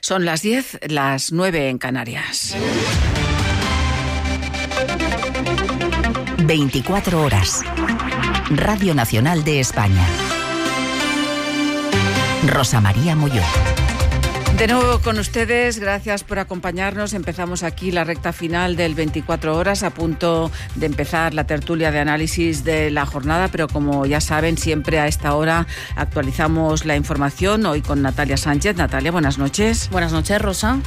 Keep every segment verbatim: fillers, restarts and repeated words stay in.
Son las diez, las nueve en Canarias. veinticuatro horas. Radio Nacional de España. Rosa María Molló. De nuevo con ustedes, gracias por acompañarnos. Empezamos aquí la recta final del veinticuatro horas, a punto de empezar la tertulia de análisis de la jornada, pero como ya saben, siempre a esta hora actualizamos la información. Hoy con Natalia Sánchez. Natalia, buenas noches. Buenas noches, Rosa.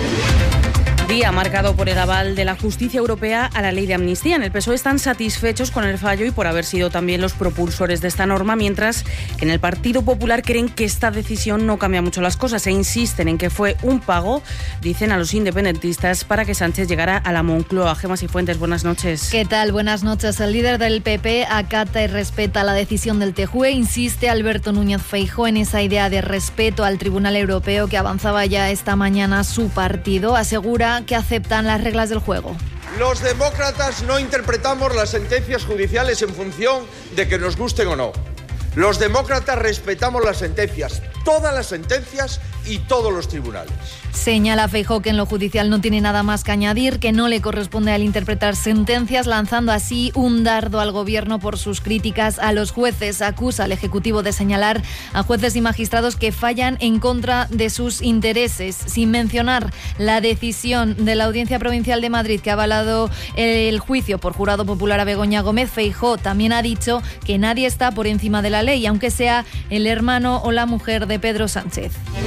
Día marcado por el aval de la justicia europea a la ley de amnistía. En el P S O E están satisfechos con el fallo y por haber sido también los propulsores de esta norma, mientras que en el Partido Popular creen que esta decisión no cambia mucho las cosas e insisten en que fue un pago, dicen a los independentistas, para que Sánchez llegara a la Moncloa. Gemma Cifuentes, buenas noches. ¿Qué tal? Buenas noches. El líder del P P acata y respeta la decisión del T J U E. Insiste Alberto Núñez Feijóo en esa idea de respeto al Tribunal Europeo que avanzaba ya esta mañana su partido. Asegura que aceptan las reglas del juego. Los demócratas no interpretamos las sentencias judiciales en función de que nos gusten o no. Los demócratas respetamos las sentencias, todas las sentencias y todos los tribunales. Señala Feijóo que en lo judicial no tiene nada más que añadir, que no le corresponde al interpretar sentencias, lanzando así un dardo al gobierno por sus críticas a los jueces. Acusa al Ejecutivo de señalar a jueces y magistrados que fallan en contra de sus intereses, sin mencionar la decisión de la Audiencia Provincial de Madrid que ha avalado el juicio por jurado popular a Begoña Gómez. Feijóo también ha dicho que nadie está por encima de la ley, aunque sea el hermano o la mujer de Pedro Sánchez.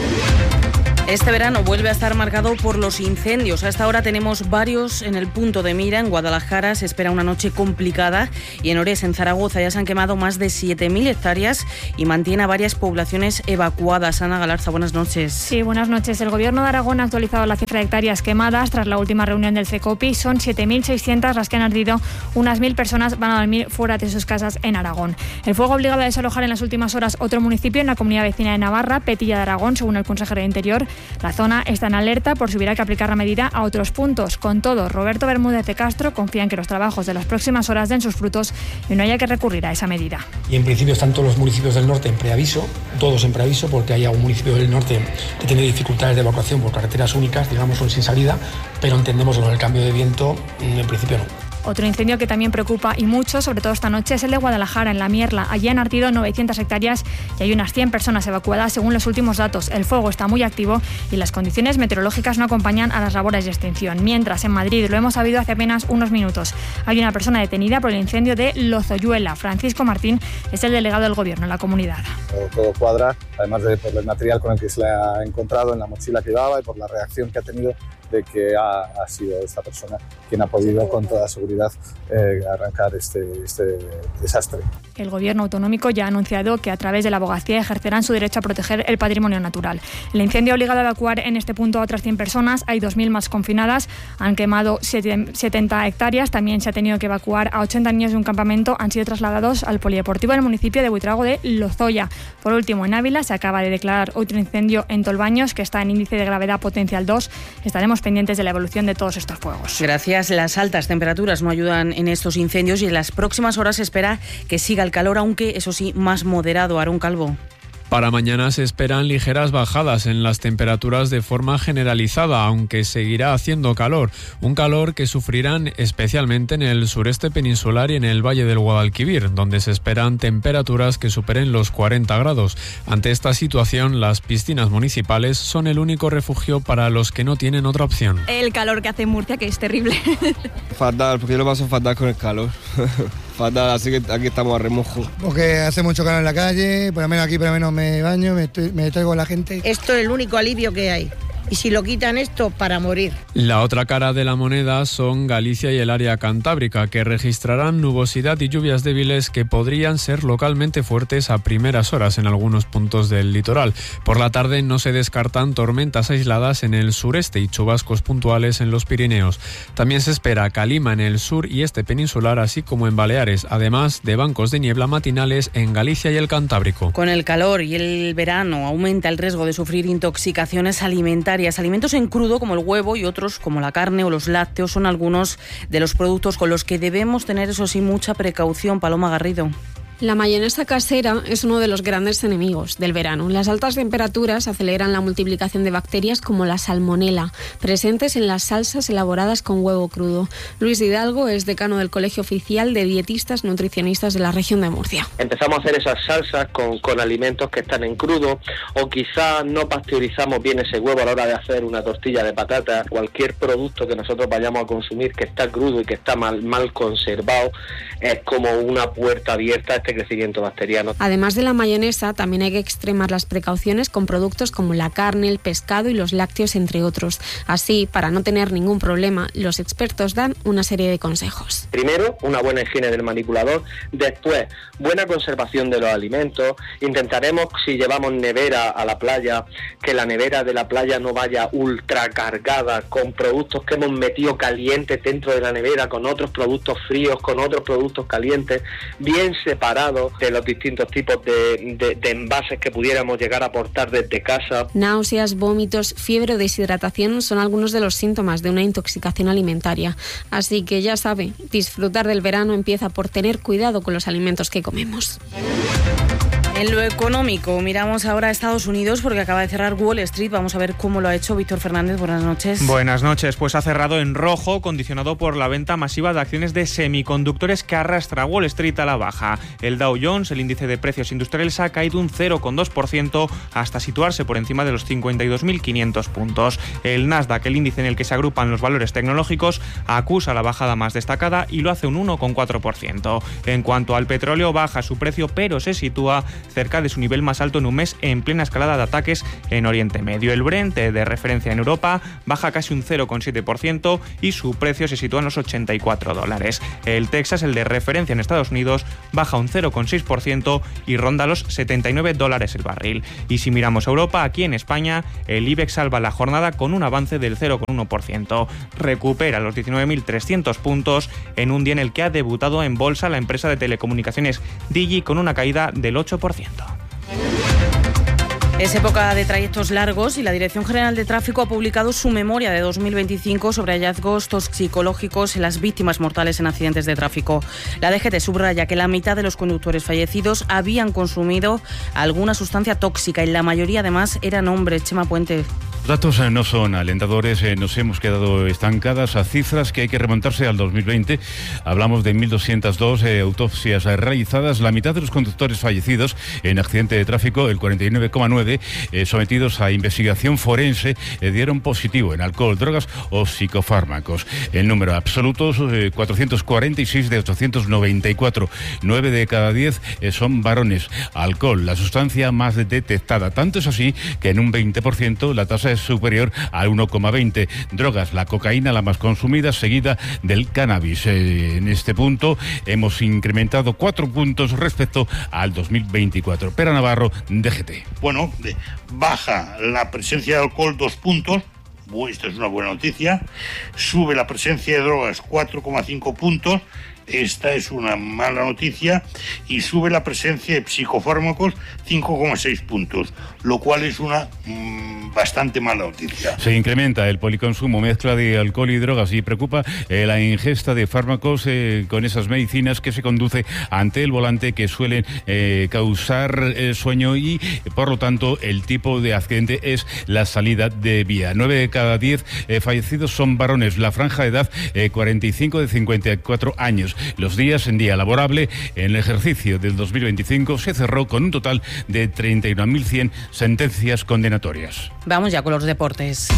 Este verano vuelve a estar marcado por los incendios. A esta hora tenemos varios en el punto de mira. En Guadalajara se espera una noche complicada y en Ores, en Zaragoza, ya se han quemado más de siete mil hectáreas y mantiene a varias poblaciones evacuadas. Ana Galarza, buenas noches. Sí, buenas noches. El Gobierno de Aragón ha actualizado la cifra de hectáreas quemadas tras la última reunión del CECOPI. Son siete mil seiscientas las que han ardido. Unas mil personas van a dormir fuera de sus casas en Aragón. El fuego ha obligado a desalojar en las últimas horas otro municipio en la comunidad vecina de Navarra, Petilla de Aragón, según el consejero de Interior. La zona está en alerta por si hubiera que aplicar la medida a otros puntos. Con todo, Roberto Bermúdez de Castro confía en que los trabajos de las próximas horas den sus frutos y no haya que recurrir a esa medida. Y en principio están todos los municipios del norte en preaviso, todos en preaviso, porque hay algún municipio del norte que tiene dificultades de evacuación por carreteras únicas, digamos, son sin salida, pero entendemos que con el cambio de viento, en principio no. Otro incendio que también preocupa y mucho, sobre todo esta noche, es el de Guadalajara, en La Mierla. Allí han ardido novecientas hectáreas y hay unas cien personas evacuadas según los últimos datos. El fuego está muy activo y las condiciones meteorológicas no acompañan a las labores de extinción. Mientras, en Madrid, lo hemos sabido hace apenas unos minutos, hay una persona detenida por el incendio de Lozoyuela. Francisco Martín es el delegado del Gobierno en la comunidad. Todo, todo cuadra, además de por el material con el que se le ha encontrado en la mochila que llevaba y por la reacción que ha tenido de que ha, ha sido esta persona quien ha podido con toda seguridad eh, arrancar este, este desastre. El Gobierno autonómico ya ha anunciado que a través de la abogacía ejercerán su derecho a proteger el patrimonio natural. El incendio ha obligado a evacuar en este punto a otras cien personas, hay dos mil más confinadas, han quemado setenta hectáreas, también se ha tenido que evacuar a ochenta niños de un campamento, han sido trasladados al polideportivo del municipio de Buitrago de Lozoya. Por último, en Ávila se acaba de declarar otro incendio en Tolbaños, que está en índice de gravedad potencial dos. Estaremos pendientes de la evolución de todos estos fuegos. Gracias. Las altas temperaturas no ayudan en estos incendios y en las próximas horas se espera que siga el calor, aunque eso sí, más moderado. Aarón Calvo. Para mañana se esperan ligeras bajadas en las temperaturas de forma generalizada, aunque seguirá haciendo calor. Un calor que sufrirán especialmente en el sureste peninsular y en el Valle del Guadalquivir, donde se esperan temperaturas que superen los cuarenta grados. Ante esta situación, las piscinas municipales son el único refugio para los que no tienen otra opción. El calor que hace en Murcia, que es terrible. Fatal, porque yo lo paso fatal con el calor. Fatal, así que aquí estamos a remojo. Porque hace mucho calor en la calle, por lo menos aquí por lo menos me baño, me, estoy, me traigo a la gente. Esto es el único alivio que hay. Y si lo quitan esto, para morir. La otra cara de la moneda son Galicia y el área cantábrica, que registrarán nubosidad y lluvias débiles que podrían ser localmente fuertes a primeras horas en algunos puntos del litoral. Por la tarde no se descartan tormentas aisladas en el sureste y chubascos puntuales en los Pirineos. También se espera calima en el sur y este peninsular, así como en Baleares, además de bancos de niebla matinales en Galicia y el Cantábrico. Con el calor y el verano aumenta el riesgo de sufrir intoxicaciones alimentarias. Alimentos en crudo como el huevo y otros como la carne o los lácteos son algunos de los productos con los que debemos tener, eso sí, mucha precaución. Paloma Garrido. La mayonesa casera es uno de los grandes enemigos del verano. Las altas temperaturas aceleran la multiplicación de bacterias como la salmonela, presentes en las salsas elaboradas con huevo crudo. Luis Hidalgo es decano del Colegio Oficial de Dietistas Nutricionistas de la región de Murcia. Empezamos a hacer esas salsas con, con alimentos que están en crudo, o quizás no pasteurizamos bien ese huevo a la hora de hacer una tortilla de patata. Cualquier producto que nosotros vayamos a consumir que está crudo y que está mal, mal conservado es como una puerta abierta a este crecimiento bacteriano. Además de la mayonesa, también hay que extremar las precauciones con productos como la carne, el pescado y los lácteos, entre otros. Así, para no tener ningún problema, los expertos dan una serie de consejos. Primero, una buena higiene del manipulador. Después, buena conservación de los alimentos. Intentaremos, si llevamos nevera a la playa, que la nevera de la playa no vaya ultra cargada con productos que hemos metido calientes dentro de la nevera, con otros productos fríos, con otros productos calientes, bien separados de los distintos tipos de, de, de envases que pudiéramos llegar a aportar desde casa. Náuseas, vómitos, fiebre o deshidratación son algunos de los síntomas de una intoxicación alimentaria. Así que ya sabe, disfrutar del verano empieza por tener cuidado con los alimentos que comemos. En lo económico, miramos ahora a Estados Unidos porque acaba de cerrar Wall Street. Vamos a ver cómo lo ha hecho Víctor Fernández. Buenas noches. Buenas noches. Pues ha cerrado en rojo, condicionado por la venta masiva de acciones de semiconductores que arrastra Wall Street a la baja. El Dow Jones, el índice de precios industriales, ha caído un cero coma dos por ciento hasta situarse por encima de los cincuenta y dos mil quinientos puntos. El Nasdaq, el índice en el que se agrupan los valores tecnológicos, acusa la bajada más destacada y lo hace un uno coma cuatro por ciento. En cuanto al petróleo, baja su precio, pero se sitúa cerca de su nivel más alto en un mes, en plena escalada de ataques en Oriente Medio. El Brent, de referencia en Europa, baja casi un cero coma siete por ciento y su precio se sitúa en los ochenta y cuatro dólares. El Texas, el de referencia en Estados Unidos, baja un cero coma seis por ciento y ronda los setenta y nueve dólares el barril. Y si miramos a Europa, aquí en España, el IBEX salva la jornada con un avance del cero coma uno por ciento. Recupera los diecinueve mil trescientos puntos en un día en el que ha debutado en bolsa la empresa de telecomunicaciones Digi con una caída del ocho por ciento. Es época de trayectos largos y la Dirección General de Tráfico ha publicado su memoria de dos mil veinticinco sobre hallazgos toxicológicos en las víctimas mortales en accidentes de tráfico. La D G T subraya que la mitad de los conductores fallecidos habían consumido alguna sustancia tóxica y la mayoría además eran hombres. Chema Puente. Los datos no son alentadores, nos hemos quedado estancadas a cifras que hay que remontarse al dos mil veinte. Hablamos de mil doscientas dos eh, autopsias realizadas, la mitad de los conductores fallecidos en accidente de tráfico, el cuarenta y nueve coma nueve por ciento, eh, sometidos a investigación forense, eh, dieron positivo en alcohol, drogas o psicofármacos. El número absoluto, eh, cuatrocientos cuarenta y seis de ochocientos noventa y cuatro. nueve de cada diez eh, son varones. Alcohol, la sustancia más detectada. Tanto es así que en un veinte por ciento la tasa es superior al uno coma veinte. Drogas, la cocaína la más consumida, seguida del cannabis. Eh, en este punto hemos incrementado cuatro puntos respecto al dos mil veinticuatro. Pera Navarro, D G T. Bueno, baja la presencia de alcohol dos puntos. Bueno, esto es una buena noticia. Sube la presencia de drogas cuatro coma cinco puntos. Esta es una mala noticia. Y sube la presencia de psicofármacos cinco coma seis puntos, lo cual es una mmm, bastante mala noticia. Se incrementa el policonsumo, mezcla de alcohol y drogas, y preocupa eh, la ingesta de fármacos eh, con esas medicinas que se conduce ante el volante, que suelen eh, causar eh, sueño y, por lo tanto, el tipo de accidente es la salida de vía. nueve de cada diez eh, fallecidos son varones. La franja de edad, eh, cuarenta y cinco de cincuenta y cuatro años. Los días en día laborable en el ejercicio del dos mil veinticinco se cerró con un total de treinta y una mil cien sentencias condenatorias. Vamos ya con los deportes.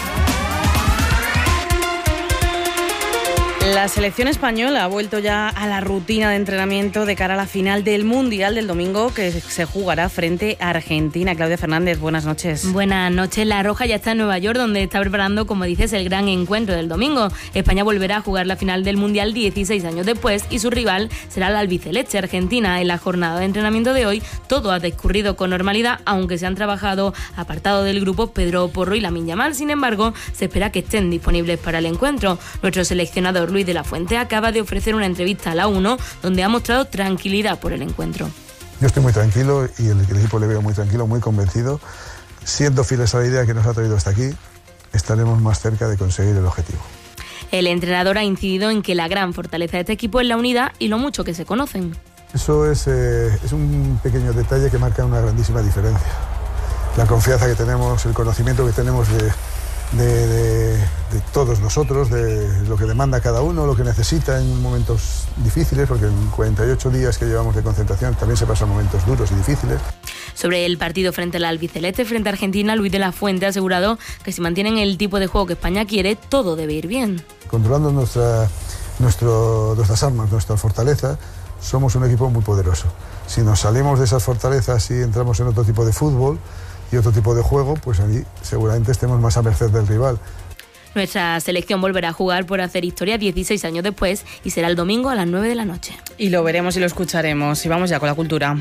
La selección española ha vuelto ya a la rutina de entrenamiento de cara a la final del Mundial del domingo, que se jugará frente a Argentina. Claudia Fernández, buenas noches. Buenas noches. La Roja ya está en Nueva York, donde está preparando, como dices, el gran encuentro del domingo. España volverá a jugar la final del Mundial dieciséis años después y su rival será la albiceleste Argentina. En la jornada de entrenamiento de hoy todo ha discurrido con normalidad, aunque se han trabajado apartado del grupo Pedro Porro y Lamine Yamal. Sin embargo, se espera que estén disponibles para el encuentro. Nuestro seleccionador Luis de la Fuente acaba de ofrecer una entrevista a la uno donde ha mostrado tranquilidad por el encuentro. Yo estoy muy tranquilo y el, el equipo le veo muy tranquilo, muy convencido. Siendo fieles a la idea que nos ha traído hasta aquí, estaremos más cerca de conseguir el objetivo. El entrenador ha incidido en que la gran fortaleza de este equipo es la unidad y lo mucho que se conocen. Eso es, eh, es un pequeño detalle que marca una grandísima diferencia. La confianza que tenemos, el conocimiento que tenemos de, de, de, de todos nosotros, de lo que demanda cada uno, lo que necesita en momentos difíciles, porque en cuarenta y ocho días que llevamos de concentración también se pasan momentos duros y difíciles. Sobre el partido frente al albiceleste, frente a Argentina, Luis de la Fuente ha asegurado que si mantienen el tipo de juego que España quiere, todo debe ir bien. Controlando nuestra, nuestro, nuestras armas, nuestra fortaleza, somos un equipo muy poderoso. Si nos salimos de esas fortalezas y entramos en otro tipo de fútbol y otro tipo de juego, pues ahí seguramente estemos más a merced del rival. Nuestra selección volverá a jugar por hacer historia dieciséis años después y será el domingo a las nueve de la noche. Y lo veremos y lo escucharemos. Y vamos ya con la cultura.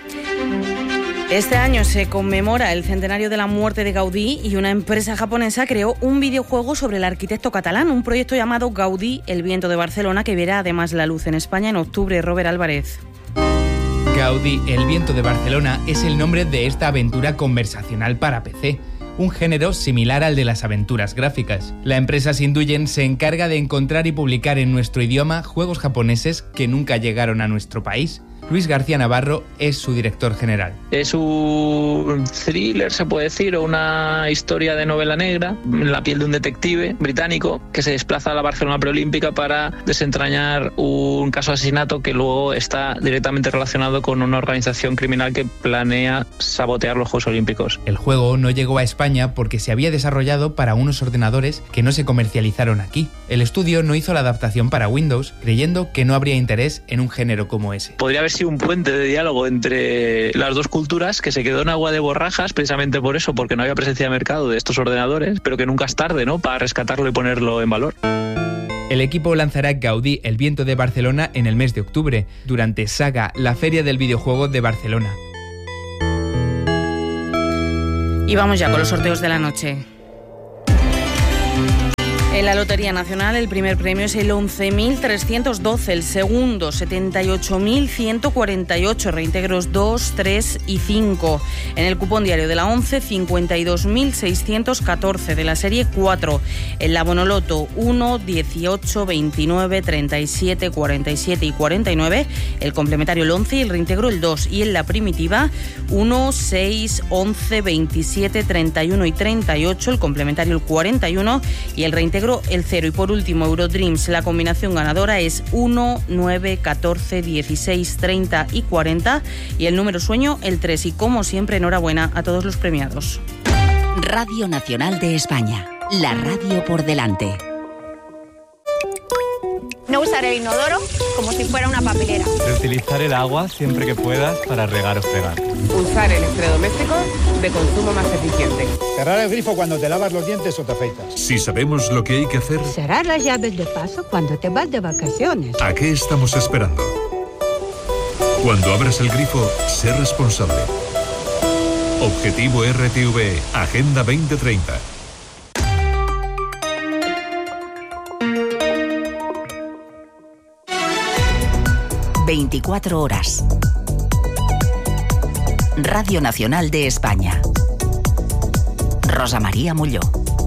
Este año se conmemora el centenario de la muerte de Gaudí y una empresa japonesa creó un videojuego sobre el arquitecto catalán, un proyecto llamado Gaudí, el viento de Barcelona, que verá además la luz en España en octubre. Robert Álvarez. Gaudí, el viento de Barcelona, es el nombre de esta aventura conversacional para P C, un género similar al de las aventuras gráficas. La empresa Sinduyen se encarga de encontrar y publicar en nuestro idioma juegos japoneses que nunca llegaron a nuestro país. Luis García Navarro es su director general. Es un thriller, se puede decir, o una historia de novela negra, en la piel de un detective británico que se desplaza a la Barcelona preolímpica para desentrañar un caso de asesinato que luego está directamente relacionado con una organización criminal que planea sabotear los Juegos Olímpicos. El juego no llegó a España porque se había desarrollado para unos ordenadores que no se comercializaron aquí. El estudio no hizo la adaptación para Windows, creyendo que no habría interés en un género como ese. Podría haber sido un puente de diálogo entre las dos culturas que se quedó en agua de borrajas precisamente por eso, porque no había presencia de mercado de estos ordenadores, pero que nunca es tarde, ¿no?, para rescatarlo y ponerlo en valor. El equipo lanzará Gaudí, el viento de Barcelona en el mes de octubre, durante Saga, la feria del videojuego de Barcelona. Y vamos ya con los sorteos de la noche. En la Lotería Nacional el primer premio es el once mil trescientos doce, el segundo setenta y ocho mil ciento cuarenta y ocho, reintegros dos, tres y cinco. En el cupón diario de la once, cincuenta y dos mil seiscientos catorce, de la serie cuatro. En la Bonoloto uno, dieciocho, veintinueve, treinta y siete, cuarenta y siete y cuarenta y nueve, el complementario el once y el reintegro el dos. Y en la primitiva uno, seis, once, veintisiete, treinta y uno y treinta y ocho, el complementario el cuarenta y uno y el reintegro el cero. Y por último, Eurodreams, la combinación ganadora es uno, nueve, catorce, dieciséis, treinta y cuarenta y el número sueño el tres. Y como siempre, enhorabuena a todos los premiados. Radio Nacional de España, la radio por delante. No usar el inodoro como si fuera una papelera. Reutilizar el agua siempre que puedas para regar o fregar. Usar electrodomésticos de consumo más eficiente. Cerrar el grifo cuando te lavas los dientes o te afeitas. Si sabemos lo que hay que hacer... Cerrar las llaves de paso cuando te vas de vacaciones. ¿A qué estamos esperando? Cuando abras el grifo, sé responsable. Objetivo R T V E, Agenda veinte treinta. veinticuatro horas. Radio Nacional de España. Rosa María Molló.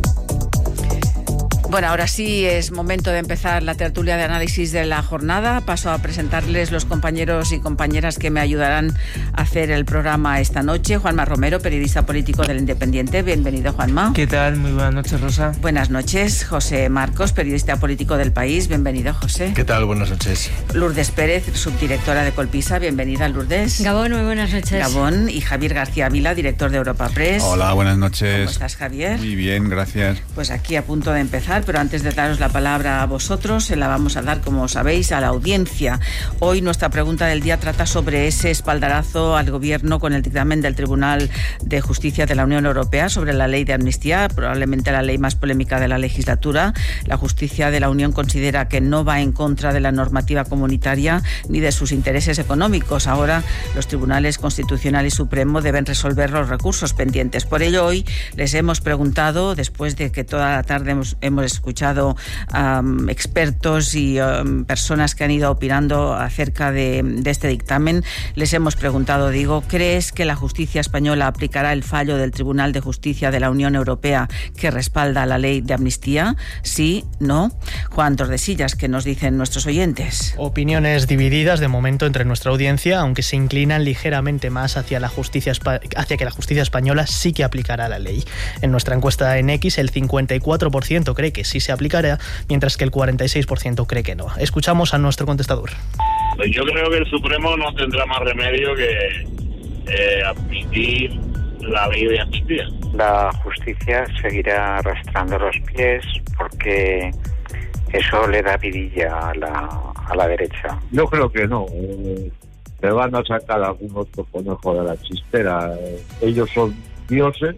Bueno, ahora sí es momento de empezar la tertulia de análisis de la jornada. Paso a presentarles los compañeros y compañeras que me ayudarán a hacer el programa esta noche. Juanma Romero, periodista político del Independiente. Bienvenido, Juanma. ¿Qué tal? Muy buenas noches, Rosa. Buenas noches. José Marcos, periodista político del País. Bienvenido, José. ¿Qué tal? Buenas noches. Lourdes Pérez, subdirectora de Colpisa. Bienvenida, Lourdes. Gabón, muy buenas noches. Gabón. Y Javier García Vila, director de Europa Press. Hola, buenas noches. ¿Cómo estás, Javier? Muy bien, gracias. Pues aquí a punto de empezar, pero antes de daros la palabra a vosotros, se la vamos a dar, como sabéis, a la audiencia. Hoy nuestra pregunta del día trata sobre ese espaldarazo al Gobierno con el dictamen del Tribunal de Justicia de la Unión Europea sobre la ley de amnistía, probablemente la ley más polémica de la legislatura. La Justicia de la Unión considera que no va en contra de la normativa comunitaria ni de sus intereses económicos. Ahora los tribunales Constitucional y Supremo deben resolver los recursos pendientes. Por ello, hoy les hemos preguntado, después de que toda la tarde hemos, hemos hemos escuchado um, expertos y um, personas que han ido opinando acerca de, de este dictamen. Les hemos preguntado, digo, ¿crees que la justicia española aplicará el fallo del Tribunal de Justicia de la Unión Europea que respalda la ley de amnistía? Sí, no. Juan Tordesillas, ¿qué nos dicen nuestros oyentes? Opiniones divididas de momento entre nuestra audiencia, aunque se inclinan ligeramente más hacia la justicia hacia que la justicia española sí que aplicará la ley. En nuestra encuesta en X, el cincuenta y cuatro por ciento cree que sí se aplicará, mientras que el cuarenta y seis por ciento cree que no. Escuchamos a nuestro contestador. Pues yo creo que el Supremo no tendrá más remedio que eh, admitir la ley de amnistía. La justicia seguirá arrastrando los pies porque eso le da vidilla a la, a la derecha. Yo creo que no. Eh, se van a sacar algún otro conejo de la chistera. Eh, ellos son dioses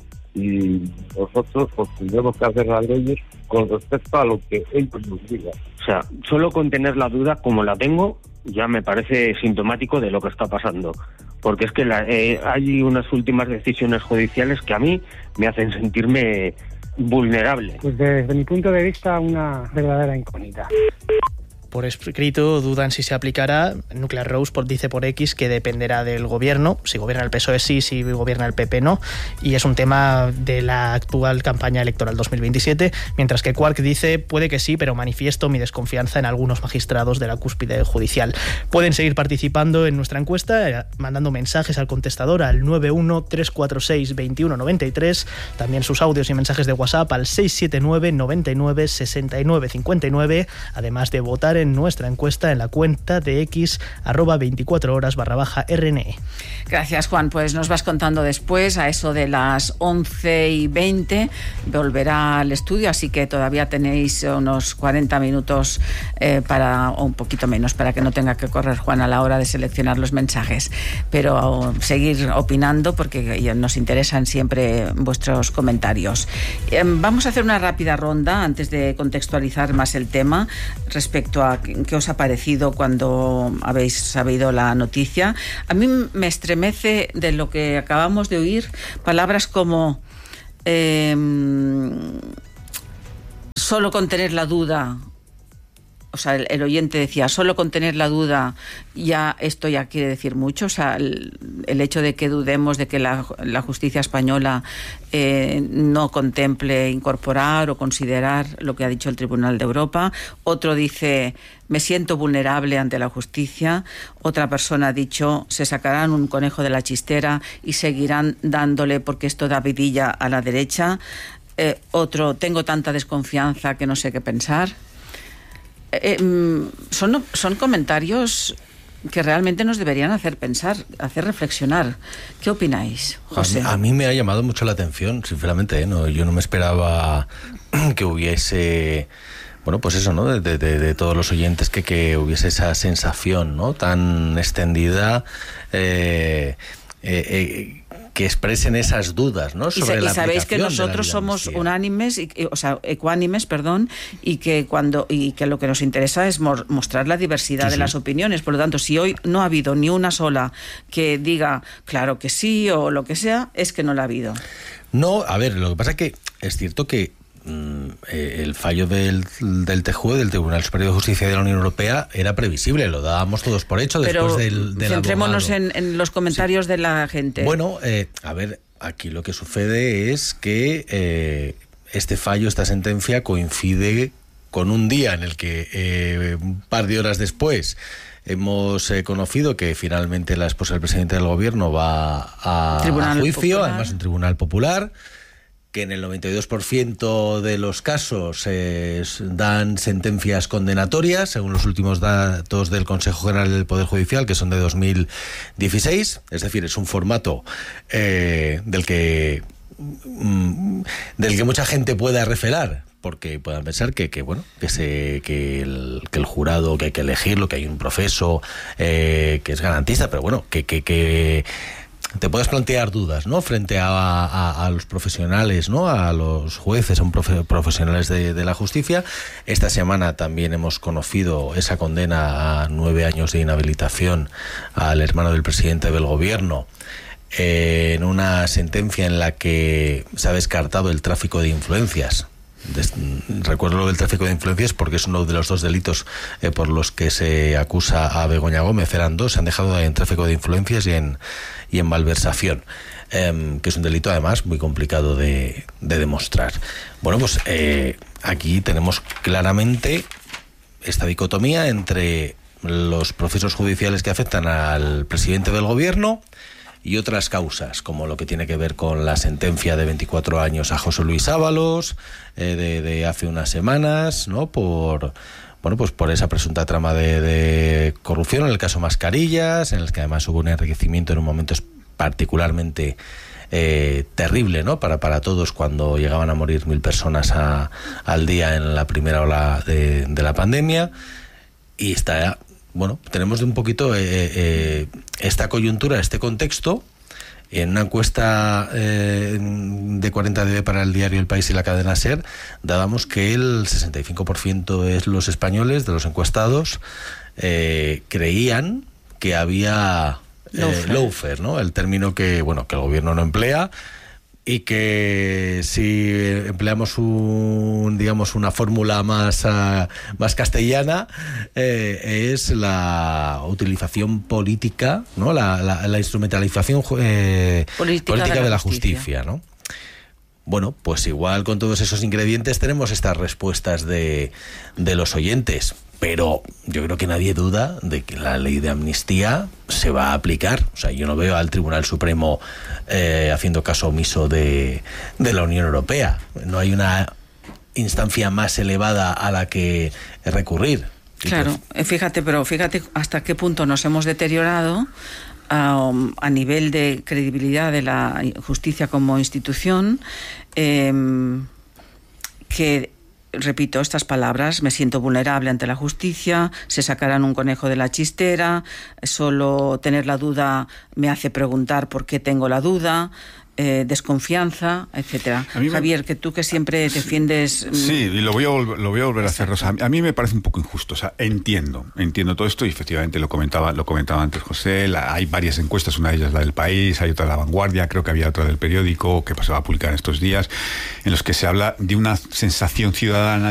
y nosotros pues tenemos que hacer las leyes con respecto a lo que ellos nos digan. O sea, solo con tener la duda como la tengo ya me parece sintomático de lo que está pasando, porque es que la, eh, hay unas últimas decisiones judiciales que a mí me hacen sentirme vulnerable. Pues desde mi punto de vista una verdadera incógnita. Por escrito dudan si se aplicará. Nuclear Rose dice por X que dependerá del gobierno. Si gobierna el P S O E sí, si gobierna el P P no. Y es un tema de la actual campaña electoral dos mil veintisiete. Mientras que Quark dice puede que sí, pero manifiesto mi desconfianza en algunos magistrados de la cúspide judicial. Pueden seguir participando en nuestra encuesta mandando mensajes al contestador al nueve uno tres cuatro seis dos uno nueve tres. También sus audios y mensajes de WhatsApp al seis siete nueve noventa y nueve sesenta y nueve cincuenta y nueve. Además de votar en en nuestra encuesta en la cuenta de X arroba veinticuatro horas barra baja R N E. Gracias, Juan. Pues nos vas contando después, a eso de las once y veinte, volverá al estudio, así que todavía tenéis unos cuarenta minutos eh, para, o un poquito menos, para que no tenga que correr Juan a la hora de seleccionar los mensajes. Pero seguir opinando porque nos interesan siempre vuestros comentarios. Eh, vamos a hacer una rápida ronda antes de contextualizar más el tema respecto a qué os ha parecido cuando habéis sabido la noticia. A mí me estremece de lo que acabamos de oír palabras como eh, solo con tener la duda. O sea, el, el oyente decía, solo con tener la duda, ya esto ya quiere decir mucho. O sea, el, el hecho de que dudemos de que la, la justicia española eh, no contemple incorporar o considerar lo que ha dicho el Tribunal de Europa. Otro dice, me siento vulnerable ante la justicia. Otra persona ha dicho, se sacarán un conejo de la chistera y seguirán dándole porque esto da vidilla a la derecha. Eh, otro, tengo tanta desconfianza que no sé qué pensar. Eh, son, son comentarios que realmente nos deberían hacer pensar, hacer reflexionar. ¿Qué opináis, José? A mí, a mí me ha llamado mucho la atención, sinceramente, ¿eh? No, yo no me esperaba que hubiese, bueno, pues eso, ¿no? De, de, de todos los oyentes, que, que hubiese esa sensación, ¿no? Tan extendida, eh, eh, eh, que expresen esas dudas, ¿no? Sobre y, la y sabéis que nosotros somos unánimes, y, o sea, ecuánimes, perdón, y que cuando y que lo que nos interesa es mor, mostrar la diversidad sí, de sí. las opiniones. Por lo tanto, si hoy no ha habido ni una sola que diga claro que sí o lo que sea, es que no la ha habido. No, a ver, lo que pasa es que es cierto que el fallo del, del T J U E, del Tribunal Superior de Justicia de la Unión Europea, era previsible, lo dábamos todos por hecho. Pero después del, del centrémonos en, en los comentarios sí. de la gente. Bueno, eh, a ver, aquí lo que sucede es que eh, este fallo, esta sentencia coincide con un día en el que eh, un par de horas después hemos eh, conocido que finalmente la esposa del presidente del gobierno va a, a juicio, popular. Además un tribunal popular, que en el noventa y dos por ciento de los casos eh, dan sentencias condenatorias, según los últimos datos del Consejo General del Poder Judicial, que son de dos mil dieciséis. Es decir, es un formato eh, del que mm, del que mucha gente pueda refelar, porque puedan pensar que, que bueno, que se que el, que el jurado, que hay que elegirlo, que hay un proceso eh, que es garantista, pero bueno, que que, que te puedes plantear dudas, ¿no? Frente a, a, a los profesionales, ¿no? A los jueces, son profe, profesionales de, de la justicia. Esta semana también hemos conocido esa condena a nueve años de inhabilitación al hermano del presidente del gobierno, eh, en una sentencia en la que se ha descartado el tráfico de influencias des, recuerdo lo del tráfico de influencias porque es uno de los dos delitos eh, por los que se acusa a Begoña Gómez. Eran dos, se han dejado en tráfico de influencias y en, y en malversación, eh, que es un delito además muy complicado de, de demostrar. Bueno, pues eh, aquí tenemos claramente esta dicotomía entre los procesos judiciales que afectan al presidente del gobierno y otras causas, como lo que tiene que ver con la sentencia de veinticuatro años a José Luis Ábalos, eh, de, de hace unas semanas, ¿no? Por, bueno, pues por esa presunta trama de, de corrupción en el caso Mascarillas, en el que además hubo un enriquecimiento en un momento particularmente eh, terrible, ¿no? Para, para todos, cuando llegaban a morir mil personas a, al día en la primera ola de, de la pandemia. Y está... Bueno, tenemos de un poquito eh, eh, esta coyuntura, este contexto. En una encuesta eh, de cuarenta D B para el diario El País y la cadena SER, dábamos que el sesenta y cinco por ciento de los españoles, de los encuestados, eh, creían que había eh, lawfare, ¿no? El término que, bueno, que el gobierno no emplea, y que si empleamos un, digamos, una fórmula más, uh, más castellana, eh, es la utilización política, ¿no? La, la, la instrumentalización eh, política, política de la, de la justicia, justicia, ¿no? Bueno, pues igual con todos esos ingredientes tenemos estas respuestas de, de los oyentes. Pero yo creo que nadie duda de que la ley de amnistía se va a aplicar. O sea, yo no veo al Tribunal Supremo eh, haciendo caso omiso de, de la Unión Europea. No hay una instancia más elevada a la que recurrir. Claro, fíjate, pero fíjate hasta qué punto nos hemos deteriorado um, a nivel de credibilidad de la justicia como institución, eh, que... Repito estas palabras: me siento vulnerable ante la justicia, se sacarán un conejo de la chistera, solo tener la duda me hace preguntar por qué tengo la duda, eh, desconfianza, etcétera. Me... Javier, que tú que siempre defiendes... Sí, y lo voy a, volver, lo voy a volver a hacer, Rosa. A mí me parece un poco injusto. O sea, entiendo, entiendo todo esto y efectivamente lo comentaba, lo comentaba antes José. La, hay varias encuestas, una de ellas la del País, hay otra de La Vanguardia, creo que había otra del Periódico que pasaba a publicar estos días, en los que se habla de una sensación ciudadana